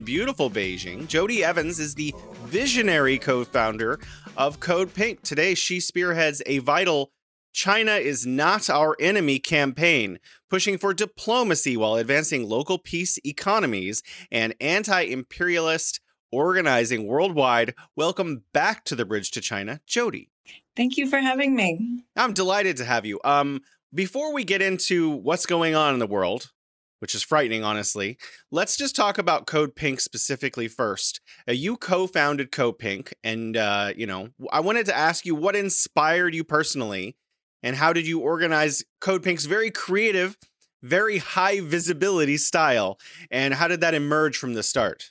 beautiful Beijing. Jody Evans is the visionary co-founder of Code Pink. Today, she spearheads a vital China is not our enemy campaign, pushing for diplomacy while advancing local peace economies and anti-imperialist organizing worldwide. Welcome back to the Bridge to China, Jody. Thank you for having me. I'm delighted to have you. Before we get into what's going on in the world, which is frightening, honestly, let's just talk about Code Pink specifically first. You co-founded Code Pink, and I wanted to ask you what inspired you personally, and how did you organize Code Pink's very creative, very high visibility style, and how did that emerge from the start?